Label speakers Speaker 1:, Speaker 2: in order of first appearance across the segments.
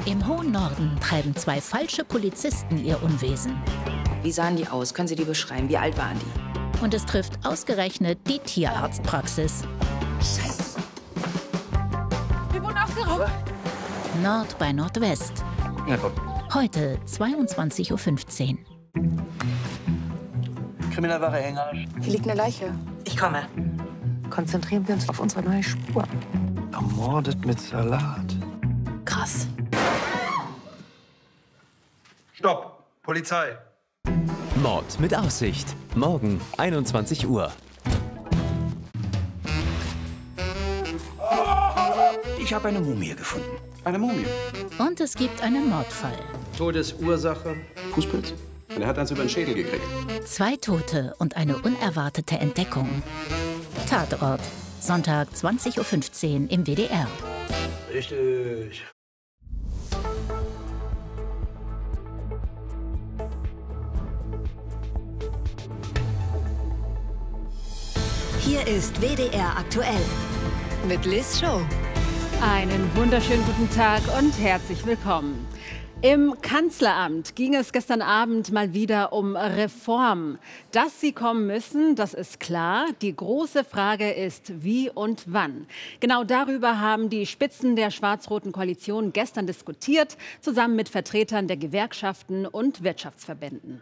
Speaker 1: Im hohen Norden treiben zwei falsche Polizisten ihr Unwesen.
Speaker 2: Wie sahen die aus? Können Sie die beschreiben? Wie alt waren die?
Speaker 1: Und es trifft ausgerechnet die Tierarztpraxis.
Speaker 2: Scheiße.
Speaker 3: Wir wurden aufgeraubt.
Speaker 1: Nord bei Nordwest.
Speaker 4: Ja, komm.
Speaker 1: Heute 22:15 Uhr.
Speaker 4: Kriminalwache Hengarsch.
Speaker 2: Hier liegt eine Leiche.
Speaker 3: Ich komme.
Speaker 2: Konzentrieren wir uns auf unsere neue Spur.
Speaker 4: Ermordet mit Salat.
Speaker 2: Krass.
Speaker 4: Stopp! Polizei!
Speaker 5: Mord mit Aussicht. Morgen 21 Uhr.
Speaker 4: Ich habe eine Mumie gefunden. Eine Mumie?
Speaker 1: Und es gibt einen Mordfall.
Speaker 6: Todesursache?
Speaker 7: Fußpilz. Und er hat eins über den Schädel gekriegt.
Speaker 1: 2 Tote und eine unerwartete Entdeckung. Tatort. Sonntag 20:15 Uhr im WDR.
Speaker 4: Richtig.
Speaker 8: Hier ist WDR aktuell mit Liz Show.
Speaker 3: Einen wunderschönen guten Tag und herzlich willkommen. Im Kanzleramt ging es gestern Abend mal wieder um Reformen. Dass sie kommen müssen, das ist klar. Die große Frage ist, wie und wann. Genau darüber haben die Spitzen der schwarz-roten Koalition gestern diskutiert, zusammen mit Vertretern der Gewerkschaften und Wirtschaftsverbänden.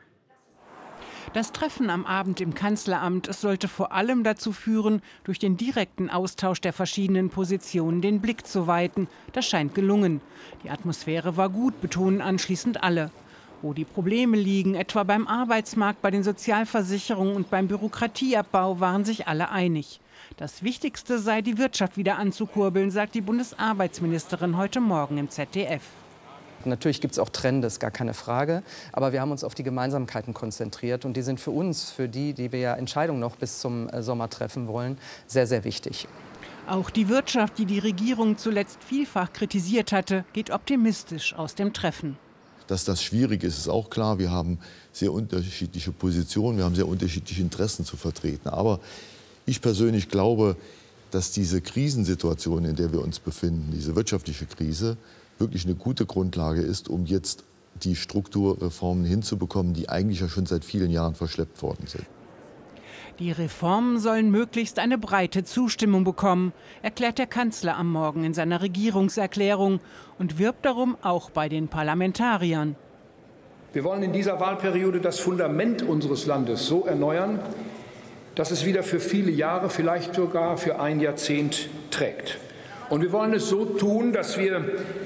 Speaker 9: Das Treffen am Abend im Kanzleramt sollte vor allem dazu führen, durch den direkten Austausch der verschiedenen Positionen den Blick zu weiten. Das scheint gelungen. Die Atmosphäre war gut, betonen anschließend alle. Wo die Probleme liegen, etwa beim Arbeitsmarkt, bei den Sozialversicherungen und beim Bürokratieabbau, waren sich alle einig. Das Wichtigste sei, die Wirtschaft wieder anzukurbeln, sagt die Bundesarbeitsministerin heute Morgen im ZDF.
Speaker 10: Natürlich gibt es auch Trends, gar keine Frage. Aber wir haben uns auf die Gemeinsamkeiten konzentriert. Und die sind für uns, für die wir ja Entscheidungen noch bis zum Sommer treffen wollen, sehr, sehr wichtig.
Speaker 9: Auch die Wirtschaft, die die Regierung zuletzt vielfach kritisiert hatte, geht optimistisch aus dem Treffen.
Speaker 11: Dass das schwierig ist, ist auch klar. Wir haben sehr unterschiedliche Positionen, wir haben sehr unterschiedliche Interessen zu vertreten. Aber ich persönlich glaube, dass diese Krisensituation, in der wir uns befinden, diese wirtschaftliche Krise, wirklich eine gute Grundlage ist, um jetzt die Strukturreformen hinzubekommen, die eigentlich ja schon seit vielen Jahren verschleppt worden sind.
Speaker 9: Die Reformen sollen möglichst eine breite Zustimmung bekommen, erklärt der Kanzler am Morgen in seiner Regierungserklärung und wirbt darum auch bei den Parlamentariern.
Speaker 6: Wir wollen in dieser Wahlperiode das Fundament unseres Landes so erneuern, dass es wieder für viele Jahre, vielleicht sogar für ein Jahrzehnt trägt. Und wir wollen es so tun, dass wir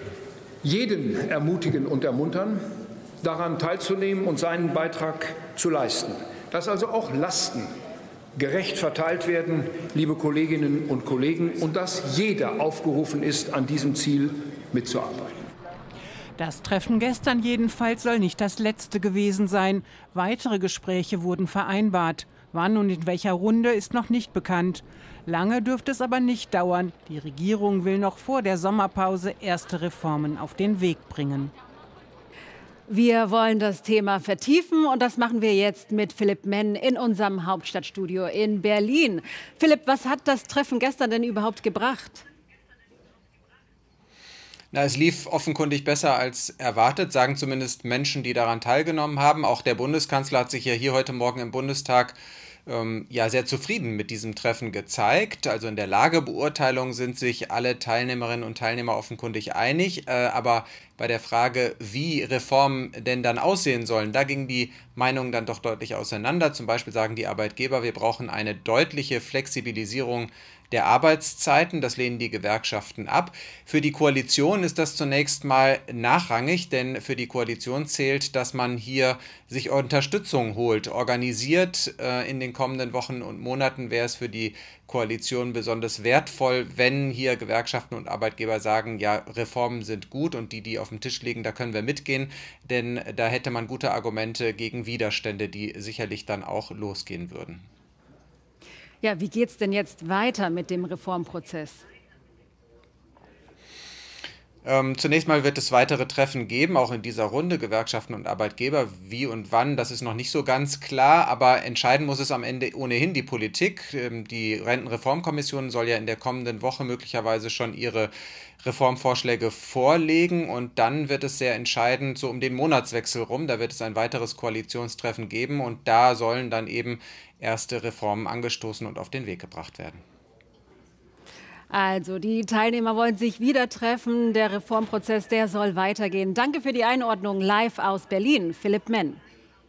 Speaker 6: jeden ermutigen und ermuntern, daran teilzunehmen und seinen Beitrag zu leisten. Dass also auch Lasten gerecht verteilt werden, liebe Kolleginnen und Kollegen, und dass jeder aufgerufen ist, an diesem Ziel mitzuarbeiten.
Speaker 9: Das Treffen gestern jedenfalls soll nicht das letzte gewesen sein. Weitere Gespräche wurden vereinbart. Wann und in welcher Runde ist noch nicht bekannt. Lange dürfte es aber nicht dauern. Die Regierung will noch vor der Sommerpause erste Reformen auf den Weg bringen.
Speaker 3: Wir wollen das Thema vertiefen und das machen wir jetzt mit Philipp Menn in unserem Hauptstadtstudio in Berlin. Philipp, was hat das Treffen gestern denn überhaupt gebracht?
Speaker 12: Na, es lief offenkundig besser als erwartet, sagen zumindest Menschen, die daran teilgenommen haben. Auch der Bundeskanzler hat sich ja hier heute Morgen im Bundestag sehr zufrieden mit diesem Treffen gezeigt. Also in der Lagebeurteilung sind sich alle Teilnehmerinnen und Teilnehmer offenkundig einig. Aber bei der Frage, wie Reformen denn dann aussehen sollen, da gingen die Meinungen dann doch deutlich auseinander. Zum Beispiel sagen die Arbeitgeber, wir brauchen eine deutliche Flexibilisierung der Arbeitszeiten. Das lehnen die Gewerkschaften ab. Für die Koalition ist das zunächst mal nachrangig, denn für die Koalition zählt, dass man hier sich Unterstützung holt. Organisiert in den kommenden Wochen und Monaten wäre es für die Koalition besonders wertvoll, wenn hier Gewerkschaften und Arbeitgeber sagen, ja, Reformen sind gut und die auf dem Tisch liegen, da können wir mitgehen, denn da hätte man gute Argumente gegen Widerstände, die sicherlich dann auch losgehen würden.
Speaker 3: Ja, wie geht es denn jetzt weiter mit dem Reformprozess?
Speaker 12: Zunächst mal wird es weitere Treffen geben, auch in dieser Runde, Gewerkschaften und Arbeitgeber. Wie und wann, das ist noch nicht so ganz klar, aber entscheiden muss es am Ende ohnehin die Politik. Die Rentenreformkommission soll ja in der kommenden Woche möglicherweise schon ihre Reformvorschläge vorlegen und dann wird es sehr entscheidend, so um den Monatswechsel rum, da wird es ein weiteres Koalitionstreffen geben und da sollen dann eben erste Reformen angestoßen und auf den Weg gebracht werden.
Speaker 3: Also, die Teilnehmer wollen sich wieder treffen. Der Reformprozess, der soll weitergehen. Danke für die Einordnung live aus Berlin, Philipp Menn.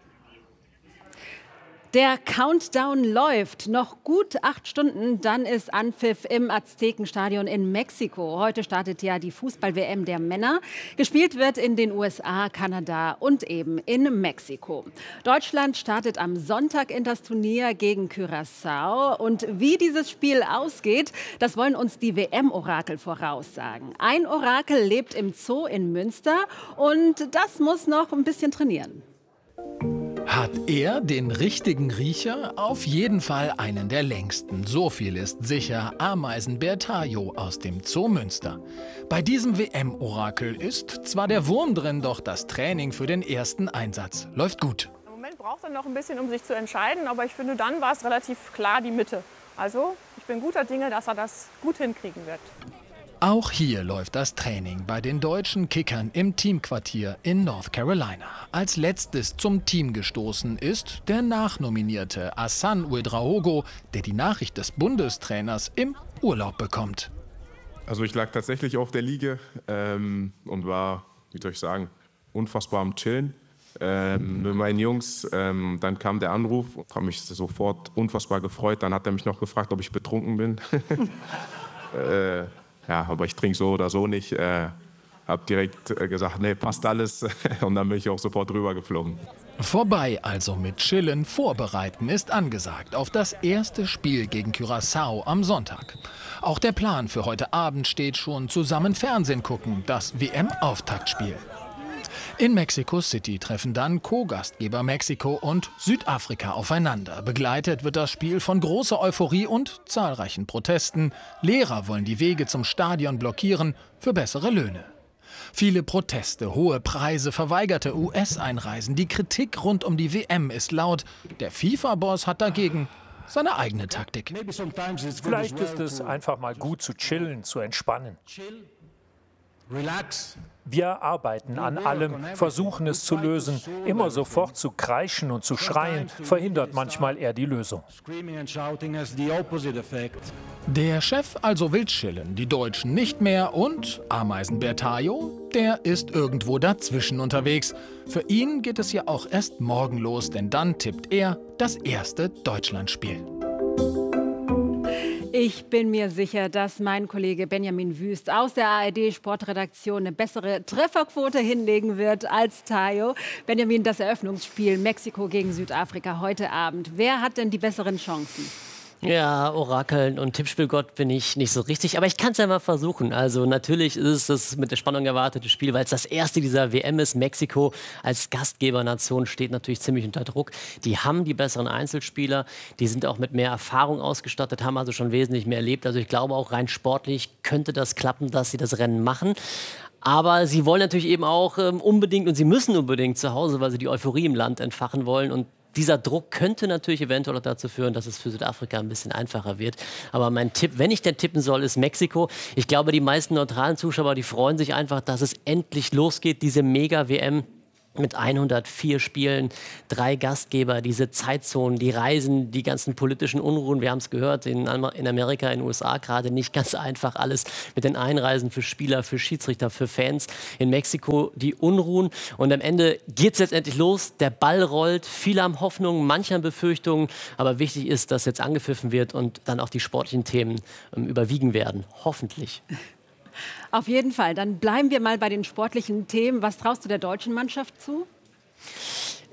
Speaker 3: Der Countdown läuft. Noch gut 8 Stunden, dann ist Anpfiff im Aztekenstadion in Mexiko. Heute startet ja die Fußball-WM der Männer. Gespielt wird in den USA, Kanada und eben in Mexiko. Deutschland startet am Sonntag in das Turnier gegen Curaçao. Und wie dieses Spiel ausgeht, das wollen uns die WM-Orakel voraussagen. Ein Orakel lebt im Zoo in Münster und das muss noch ein bisschen trainieren.
Speaker 13: Hat er den richtigen Riecher? Auf jeden Fall einen der längsten. So viel ist sicher. Ameisenbär Tayo aus dem Zoo Münster. Bei diesem WM-Orakel ist zwar der Wurm drin, doch das Training für den ersten Einsatz läuft gut.
Speaker 14: Im Moment braucht er noch ein bisschen, um sich zu entscheiden, aber ich finde, dann war es relativ klar die Mitte. Also ich bin guter Dinge, dass er das gut hinkriegen wird.
Speaker 13: Auch hier läuft das Training bei den deutschen Kickern im Teamquartier in North Carolina. Als letztes zum Team gestoßen ist der nachnominierte Hassan Ouedraogo, der die Nachricht des Bundestrainers im Urlaub bekommt.
Speaker 15: Also ich lag tatsächlich auf der Liege und war, wie soll ich sagen, unfassbar am Chillen mit meinen Jungs. Dann kam der Anruf, habe mich sofort unfassbar gefreut. Dann hat er mich noch gefragt, ob ich betrunken bin. Ja, aber ich trinke so oder so nicht. Habe direkt gesagt, nee, passt alles. Und dann bin ich auch sofort rüber geflogen.
Speaker 13: Vorbei also mit Chillen, Vorbereiten ist angesagt auf das erste Spiel gegen Curaçao am Sonntag. Auch der Plan für heute Abend steht schon: zusammen Fernsehen gucken, das WM-Auftaktspiel. In Mexico City treffen dann Co-Gastgeber Mexiko und Südafrika aufeinander. Begleitet wird das Spiel von großer Euphorie und zahlreichen Protesten. Lehrer wollen die Wege zum Stadion blockieren für bessere Löhne. Viele Proteste, hohe Preise, verweigerte US-Einreisen. Die Kritik rund um die WM ist laut. Der FIFA-Boss hat dagegen seine eigene Taktik.
Speaker 16: Vielleicht ist es einfach mal gut zu chillen, zu entspannen. Wir arbeiten an allem, versuchen es zu lösen. Immer sofort zu kreischen und zu schreien, verhindert manchmal eher die Lösung.
Speaker 13: Der Chef also will chillen, die Deutschen nicht mehr und Ameisenbär Tayo, der ist irgendwo dazwischen unterwegs. Für ihn geht es ja auch erst morgen los, denn dann tippt er das erste Deutschlandspiel.
Speaker 3: Ich bin mir sicher, dass mein Kollege Benjamin Wüst aus der ARD-Sportredaktion eine bessere Trefferquote hinlegen wird als Tayo. Benjamin, das Eröffnungsspiel Mexiko gegen Südafrika heute Abend. Wer hat denn die besseren Chancen?
Speaker 17: Ja, Orakeln und Tippspielgott bin ich nicht so richtig, aber ich kann es ja mal versuchen. Also natürlich ist es das mit der Spannung erwartete Spiel, weil es das erste dieser WM ist. Mexiko als Gastgebernation steht natürlich ziemlich unter Druck. Die haben die besseren Einzelspieler, die sind auch mit mehr Erfahrung ausgestattet, haben also schon wesentlich mehr erlebt. Also ich glaube auch rein sportlich könnte das klappen, dass sie das Rennen machen. Aber sie wollen natürlich eben auch unbedingt und sie müssen unbedingt zu Hause, weil sie die Euphorie im Land entfachen wollen. Und dieser Druck könnte natürlich eventuell auch dazu führen, dass es für Südafrika ein bisschen einfacher wird. Aber mein Tipp, wenn ich denn tippen soll, ist Mexiko. Ich glaube, die meisten neutralen Zuschauer, die freuen sich einfach, dass es endlich losgeht, diese Mega-WM. Mit 104 Spielen, 3 Gastgeber, diese Zeitzonen, die Reisen, die ganzen politischen Unruhen. Wir haben es gehört, in Amerika, in den USA gerade nicht ganz einfach alles mit den Einreisen für Spieler, für Schiedsrichter, für Fans. In Mexiko die Unruhen. Und am Ende geht es jetzt endlich los. Der Ball rollt. Viele haben Hoffnungen, manche haben Befürchtungen. Aber wichtig ist, dass jetzt angepfiffen wird und dann auch die sportlichen Themen überwiegen werden. Hoffentlich.
Speaker 3: Auf jeden Fall. Dann bleiben wir mal bei den sportlichen Themen. Was traust du der deutschen Mannschaft zu?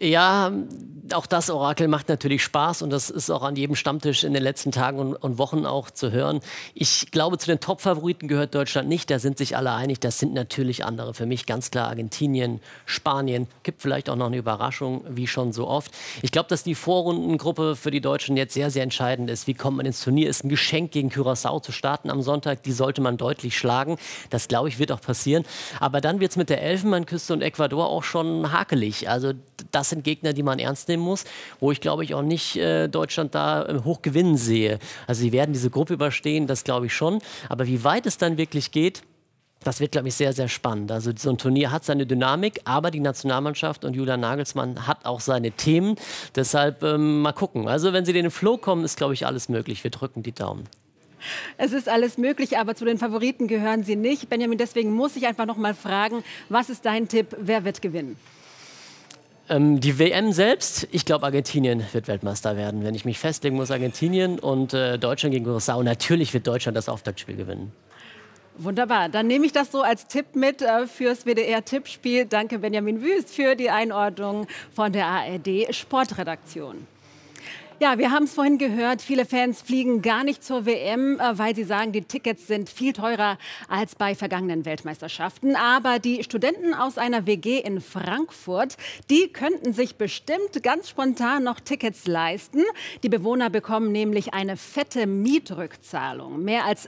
Speaker 17: Ja, auch das Orakel macht natürlich Spaß und das ist auch an jedem Stammtisch in den letzten Tagen und Wochen auch zu hören. Ich glaube, zu den Top-Favoriten gehört Deutschland nicht. Da sind sich alle einig. Das sind natürlich andere. Für mich ganz klar Argentinien, Spanien. Gibt vielleicht auch noch eine Überraschung, wie schon so oft. Ich glaube, dass die Vorrundengruppe für die Deutschen jetzt sehr, sehr entscheidend ist. Wie kommt man ins Turnier? Ist ein Geschenk, gegen Curaçao zu starten am Sonntag. Die sollte man deutlich schlagen. Das, glaube ich, wird auch passieren. Aber dann wird es mit der Elfenbeinküste und Ecuador auch schon hakelig. Also das sind Gegner, die man ernst nehmen muss, wo ich, glaube ich, auch nicht Deutschland da hoch gewinnen sehe. Also sie werden diese Gruppe überstehen, das glaube ich schon. Aber wie weit es dann wirklich geht, das wird, glaube ich, sehr, sehr spannend. Also so ein Turnier hat seine Dynamik, aber die Nationalmannschaft und Julian Nagelsmann hat auch seine Themen. Deshalb mal gucken. Also wenn sie in den Flow kommen, ist, glaube ich, alles möglich. Wir drücken die Daumen.
Speaker 3: Es ist alles möglich, aber zu den Favoriten gehören Sie nicht. Benjamin, deswegen muss ich einfach noch mal fragen, was ist dein Tipp, wer wird gewinnen?
Speaker 17: Die WM selbst, ich glaube, Argentinien wird Weltmeister werden. Wenn ich mich festlegen muss, Argentinien und Deutschland gegen Curaçao. Natürlich wird Deutschland das Auftaktspiel gewinnen.
Speaker 3: Wunderbar, dann nehme ich das so als Tipp mit fürs WDR-Tippspiel. Danke Benjamin Wüst für die Einordnung von der ARD-Sportredaktion. Ja, wir haben es vorhin gehört, viele Fans fliegen gar nicht zur WM, weil sie sagen, die Tickets sind viel teurer als bei vergangenen Weltmeisterschaften. Aber die Studenten aus einer WG in Frankfurt, die könnten sich bestimmt ganz spontan noch Tickets leisten. Die Bewohner bekommen nämlich eine fette Mietrückzahlung. Mehr als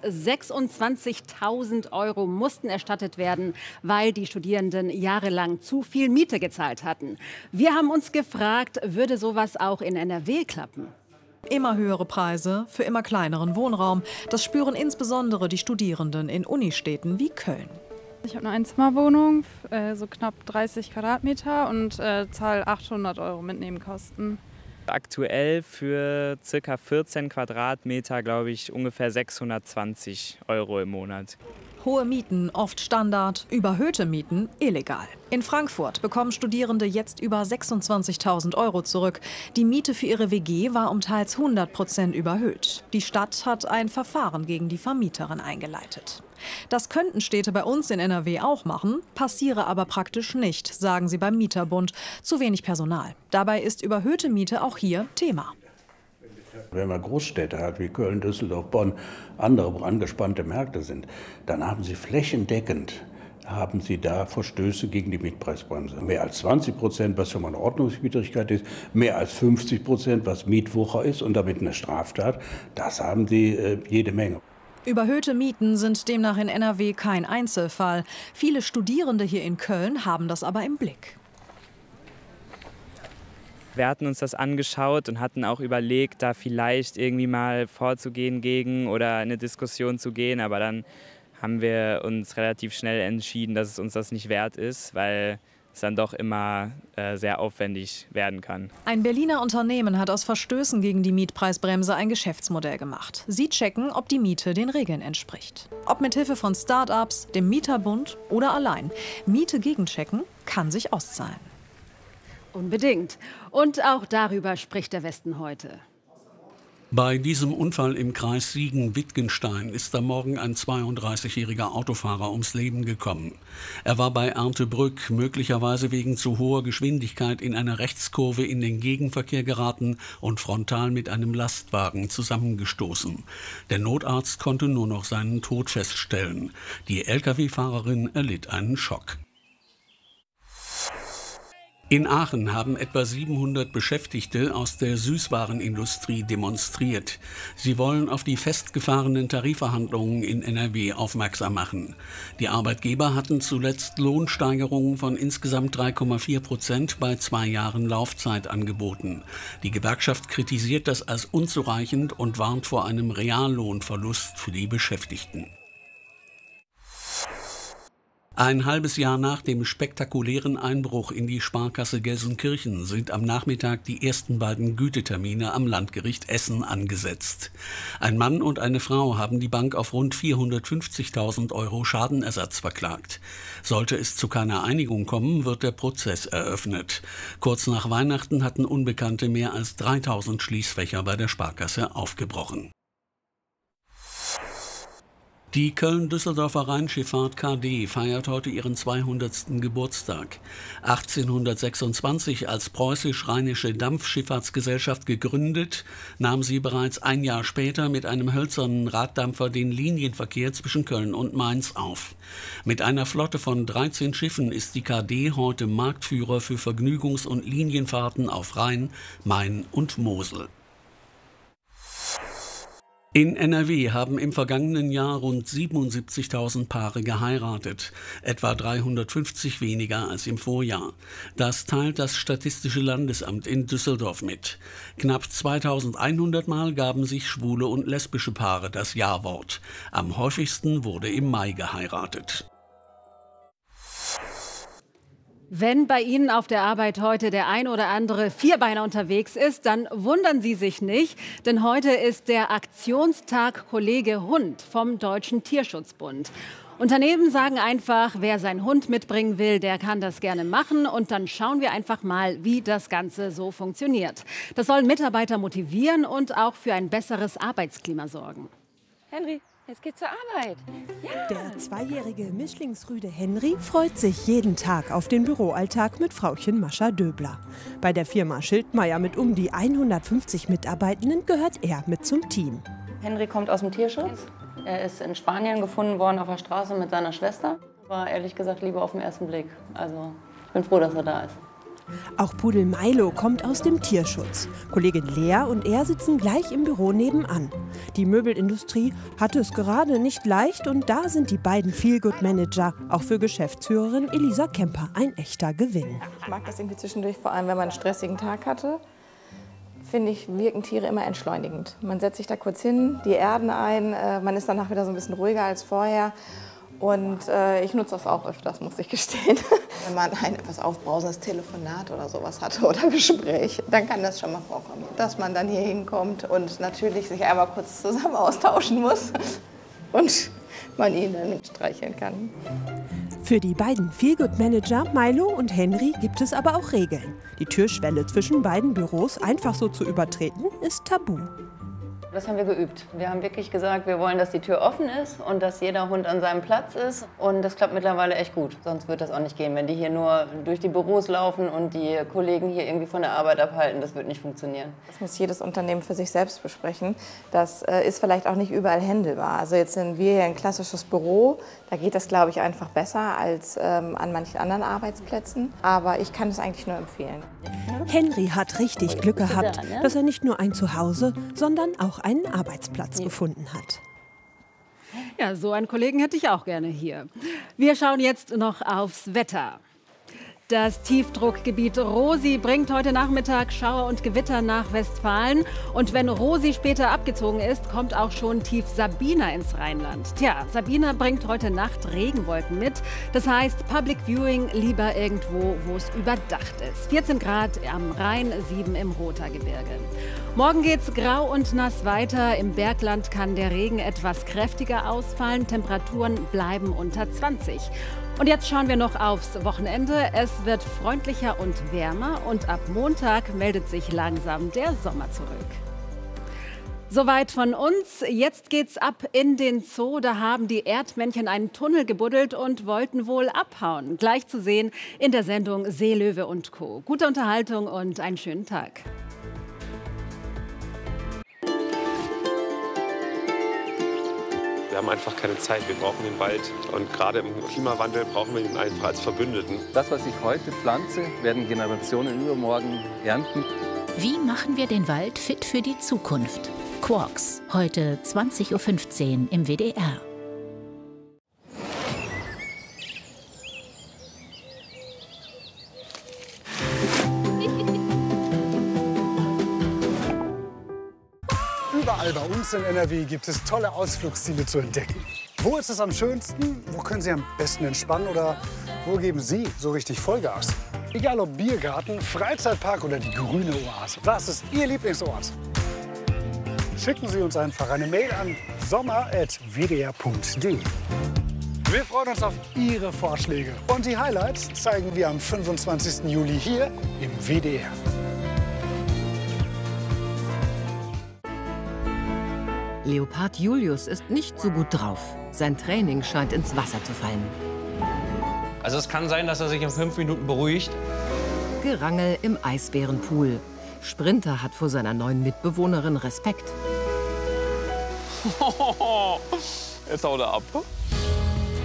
Speaker 3: 26.000 € mussten erstattet werden, weil die Studierenden jahrelang zu viel Miete gezahlt hatten. Wir haben uns gefragt, würde sowas auch in NRW klappen?
Speaker 18: Immer höhere Preise für immer kleineren Wohnraum. Das spüren insbesondere die Studierenden in Unistädten wie Köln.
Speaker 19: Ich habe eine Einzimmerwohnung, so knapp 30 Quadratmeter und zahle 800 € mit Nebenkosten.
Speaker 20: Aktuell für ca. 14 Quadratmeter, glaube ich, ungefähr 620 € im Monat.
Speaker 18: Hohe Mieten, oft Standard, überhöhte Mieten, illegal. In Frankfurt bekommen Studierende jetzt über 26.000 € zurück. Die Miete für ihre WG war um teils 100% überhöht. Die Stadt hat ein Verfahren gegen die Vermieterin eingeleitet. Das könnten Städte bei uns in NRW auch machen, passiere aber praktisch nicht, sagen sie beim Mieterbund. Zu wenig Personal. Dabei ist überhöhte Miete auch hier Thema.
Speaker 21: Wenn man Großstädte hat wie Köln, Düsseldorf, Bonn, andere angespannte Märkte sind, dann haben sie flächendeckend da Verstöße gegen die Mietpreisbremse. Mehr als 20%, was schon mal eine Ordnungswidrigkeit ist, mehr als 50%, was Mietwucher ist und damit eine Straftat, das haben sie jede Menge.
Speaker 18: Überhöhte Mieten sind demnach in NRW kein Einzelfall. Viele Studierende hier in Köln haben das aber im Blick.
Speaker 20: Wir hatten uns das angeschaut und hatten auch überlegt, da vielleicht irgendwie mal vorzugehen gegen oder eine Diskussion zu gehen. Aber dann haben wir uns relativ schnell entschieden, dass es uns das nicht wert ist, weil es dann doch immer sehr aufwendig werden kann.
Speaker 18: Ein Berliner Unternehmen hat aus Verstößen gegen die Mietpreisbremse ein Geschäftsmodell gemacht. Sie checken, ob die Miete den Regeln entspricht. Ob mit Hilfe von Start-ups, dem Mieterbund oder allein. Miete gegenchecken kann sich auszahlen.
Speaker 3: Unbedingt. Und auch darüber spricht der Westen heute.
Speaker 22: Bei diesem Unfall im Kreis Siegen-Wittgenstein ist am Morgen ein 32-jähriger Autofahrer ums Leben gekommen. Er war bei Erndtebrück möglicherweise wegen zu hoher Geschwindigkeit in einer Rechtskurve in den Gegenverkehr geraten und frontal mit einem Lastwagen zusammengestoßen. Der Notarzt konnte nur noch seinen Tod feststellen. Die Lkw-Fahrerin erlitt einen Schock. In Aachen haben etwa 700 Beschäftigte aus der Süßwarenindustrie demonstriert. Sie wollen auf die festgefahrenen Tarifverhandlungen in NRW aufmerksam machen. Die Arbeitgeber hatten zuletzt Lohnsteigerungen von insgesamt 3,4% bei 2 Jahren Laufzeit angeboten. Die Gewerkschaft kritisiert das als unzureichend und warnt vor einem Reallohnverlust für die Beschäftigten. Ein halbes Jahr nach dem spektakulären Einbruch in die Sparkasse Gelsenkirchen sind am Nachmittag die ersten beiden Gütetermine am Landgericht Essen angesetzt. Ein Mann und eine Frau haben die Bank auf rund 450.000 € Schadenersatz verklagt. Sollte es zu keiner Einigung kommen, wird der Prozess eröffnet. Kurz nach Weihnachten hatten Unbekannte mehr als 3.000 Schließfächer bei der Sparkasse aufgebrochen. Die Köln-Düsseldorfer Rheinschifffahrt KD feiert heute ihren 200. Geburtstag. 1826 als Preußisch-Rheinische Dampfschifffahrtsgesellschaft gegründet, nahm sie bereits ein Jahr später mit einem hölzernen Raddampfer den Linienverkehr zwischen Köln und Mainz auf. Mit einer Flotte von 13 Schiffen ist die KD heute Marktführer für Vergnügungs- und Linienfahrten auf Rhein, Main und Mosel. In NRW haben im vergangenen Jahr rund 77.000 Paare geheiratet, etwa 350 weniger als im Vorjahr. Das teilt das Statistische Landesamt in Düsseldorf mit. Knapp 2.100 Mal gaben sich schwule und lesbische Paare das Ja-Wort. Am häufigsten wurde im Mai geheiratet.
Speaker 3: Wenn bei Ihnen auf der Arbeit heute der ein oder andere Vierbeiner unterwegs ist, dann wundern Sie sich nicht, denn heute ist der Aktionstag Kollege Hund vom Deutschen Tierschutzbund. Unternehmen sagen einfach, wer seinen Hund mitbringen will, der kann das gerne machen. Und dann schauen wir einfach mal, wie das Ganze so funktioniert. Das soll Mitarbeiter motivieren und auch für ein besseres Arbeitsklima sorgen.
Speaker 2: Henry, jetzt geht's zur Arbeit. Ja.
Speaker 5: Der zweijährige Mischlingsrüde Henry freut sich jeden Tag auf den Büroalltag mit Frauchen Mascha Döbler. Bei der Firma Schildmeier mit um die 150 Mitarbeitenden gehört er mit zum Team.
Speaker 2: Henry kommt aus dem Tierschutz. Er ist in Spanien gefunden worden auf der Straße mit seiner Schwester. War ehrlich gesagt Liebe auf den ersten Blick. Also ich bin froh, dass er da ist.
Speaker 5: Auch Pudel Milo kommt aus dem Tierschutz. Kollegin Lea und er sitzen gleich im Büro nebenan. Die Möbelindustrie hatte es gerade nicht leicht und da sind die beiden Feelgood-Manager, auch für Geschäftsführerin Elisa Kemper, ein echter Gewinn.
Speaker 23: Ich mag das irgendwie zwischendurch, vor allem wenn man einen stressigen Tag hatte. Finde ich, wirken Tiere immer entschleunigend. Man setzt sich da kurz hin, die erden ein, man ist danach wieder so ein bisschen ruhiger als vorher. Und ich nutze das auch öfters, muss ich gestehen. Wenn man ein etwas aufbrausendes Telefonat oder sowas hatte oder Gespräch, dann kann das schon mal vorkommen, dass man dann hier hinkommt und natürlich sich einmal kurz zusammen austauschen muss und man ihn dann streicheln kann.
Speaker 5: Für die beiden Feelgood-Manager Milo und Henry gibt es aber auch Regeln. Die Türschwelle zwischen beiden Büros einfach so zu übertreten, ist tabu.
Speaker 2: Das haben wir geübt. Wir haben wirklich gesagt, wir wollen, dass die Tür offen ist und dass jeder Hund an seinem Platz ist. Und das klappt mittlerweile echt gut. Sonst wird das auch nicht gehen. Wenn die hier nur durch die Büros laufen und die Kollegen hier irgendwie von der Arbeit abhalten, das wird nicht funktionieren.
Speaker 23: Das muss jedes Unternehmen für sich selbst besprechen. Das ist vielleicht auch nicht überall händelbar. Also jetzt sind wir hier ein klassisches Büro. Da geht das, glaube ich, einfach besser als an manchen anderen Arbeitsplätzen. Aber ich kann es eigentlich nur empfehlen.
Speaker 5: Henry hat richtig Glück gehabt, dass er nicht nur ein Zuhause, sondern auch einen Arbeitsplatz gefunden hat.
Speaker 3: Ja, so einen Kollegen hätte ich auch gerne hier. Wir schauen jetzt noch aufs Wetter. Das Tiefdruckgebiet Rosi bringt heute Nachmittag Schauer und Gewitter nach Westfalen. Und wenn Rosi später abgezogen ist, kommt auch schon Tief Sabina ins Rheinland. Tja, Sabina bringt heute Nacht Regenwolken mit. Das heißt, Public Viewing lieber irgendwo, wo es überdacht ist. 14 Grad am Rhein, 7 im Rothaargebirge. Morgen geht's grau und nass weiter. Im Bergland kann der Regen etwas kräftiger ausfallen. Temperaturen bleiben unter 20. Und jetzt schauen wir noch aufs Wochenende. Es wird freundlicher und wärmer und ab Montag meldet sich langsam der Sommer zurück. Soweit von uns. Jetzt geht's ab in den Zoo. Da haben die Erdmännchen einen Tunnel gebuddelt und wollten wohl abhauen. Gleich zu sehen in der Sendung Seelöwe und Co. Gute Unterhaltung und einen schönen Tag.
Speaker 7: Wir haben einfach keine Zeit, wir brauchen den Wald. Und gerade im Klimawandel brauchen wir ihn einfach als Verbündeten.
Speaker 24: Das, was ich heute pflanze, werden Generationen übermorgen ernten.
Speaker 1: Wie machen wir den Wald fit für die Zukunft? Quarks, heute 20:15 Uhr im WDR.
Speaker 25: Überall bei uns in NRW gibt es tolle Ausflugsziele zu entdecken. Wo ist es am schönsten? Wo können Sie am besten entspannen? Oder wo geben Sie so richtig Vollgas? Egal ob Biergarten, Freizeitpark oder die grüne Oase. Was ist Ihr Lieblingsort? Schicken Sie uns einfach eine Mail an sommer@wdr.de. Wir freuen uns auf Ihre Vorschläge. Und die Highlights zeigen wir am 25. Juli hier im WDR.
Speaker 4: Leopard Julius ist nicht so gut drauf. Sein Training scheint ins Wasser zu fallen.
Speaker 6: Also es kann sein, dass er sich in 5 Minuten beruhigt.
Speaker 4: Gerangel im Eisbärenpool. Sprinter hat vor seiner neuen Mitbewohnerin Respekt.
Speaker 6: Jetzt haut er ab.